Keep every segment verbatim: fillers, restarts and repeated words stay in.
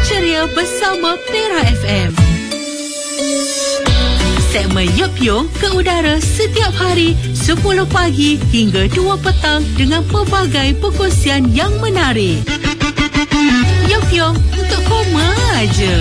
ceria bersama Pera F M. Segmen Yup Yung ke udara setiap hari sepuluh pagi hingga dua petang dengan pelbagai perkongsian yang menarik. Yup Yung untuk koma aja.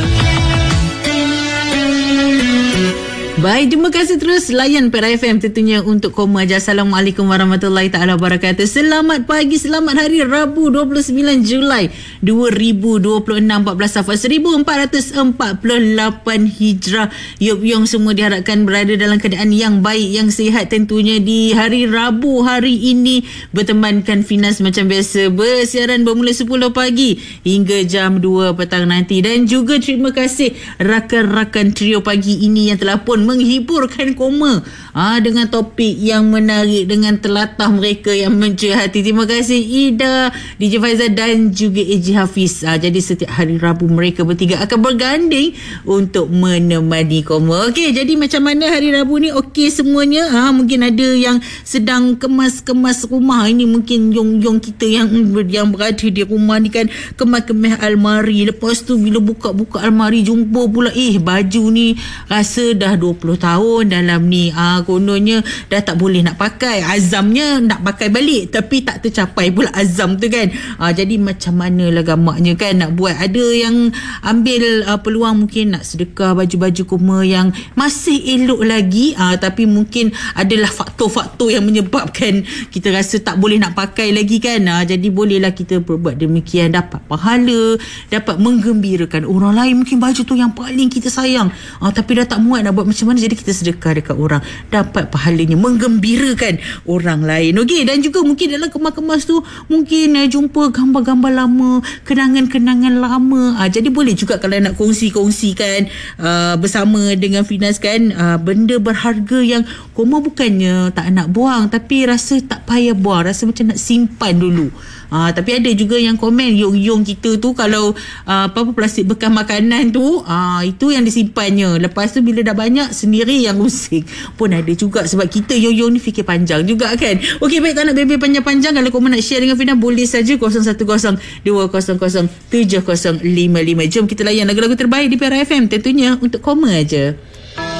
Baik, terima kasih terus layan Pera F M tentunya untuk koma aja. Assalamualaikum warahmatullahi taala wabarakatuh. Selamat pagi, selamat hari Rabu dua puluh sembilan Julai dua ribu dua puluh enam, empat belas Safar seribu empat ratus empat puluh lapan Hijrah. Yup Yung semua diharapkan berada dalam keadaan yang baik, yang sihat tentunya di hari Rabu hari ini. Bertemankan Finas macam biasa, bersiaran bermula sepuluh pagi hingga jam dua petang nanti. Dan juga terima kasih rakan-rakan trio pagi ini yang telah pun menghiburkan koma ha, dengan topik yang menarik, dengan telatah mereka yang mencuri hati. Terima kasih Ida, D J Faizal dan juga A J Hafiz. Ha, jadi setiap hari Rabu mereka bertiga akan berganding untuk menemani koma. Okey, jadi macam mana hari Rabu ni? Okey semuanya? Ha, mungkin ada yang sedang kemas-kemas rumah. Ini mungkin yong-yong kita yang yang berada di rumah ni kan, kemas-kemas almari. Lepas tu bila buka-buka almari jumpa pula eh baju ni rasa dah dua puluh tahun dalam ni. Ah, kononnya dah tak boleh nak pakai. Azamnya nak pakai balik tapi tak tercapai pula azam tu kan. Ah, jadi macam manalah gamaknya kan nak buat. Ada yang ambil uh, peluang mungkin nak sedekah baju-baju koma yang masih elok lagi. Ah, tapi mungkin adalah faktor-faktor yang menyebabkan kita rasa tak boleh nak pakai lagi kan. Ah, jadi bolehlah kita berbuat demikian, dapat pahala, dapat menggembirakan orang lain. Mungkin baju tu yang paling kita sayang. Ah, tapi dah tak muat nak buat macam mana, jadi kita sedekah dekat orang, dapat pahalanya, menggembirakan orang lain. Okey, dan juga mungkin dalam kemas-kemas tu mungkin eh, jumpa gambar-gambar lama, kenangan-kenangan lama. Ah, jadi boleh juga kalau nak kongsi-kongsikan uh, bersama dengan Finas kan, uh, benda berharga yang koma bukannya tak nak buang tapi rasa tak payah buang, rasa macam nak simpan dulu. Ah, tapi ada juga yang komen yung-yung kita tu kalau uh, apa-apa plastik bekas makanan tu, ah, itu yang disimpannya. Lepas tu bila dah banyak sendiri yang usik pun ada juga, sebab kita yung-yung ni fikir panjang juga kan. Okey, baik, tak nak bebel panjang-panjang. Kalau korang nak share dengan Fina boleh saja kosong satu kosong dua kosong kosong tujuh kosong lima lima. Jom kita layan lagu-lagu terbaik di Pera F M tentunya untuk koma aja.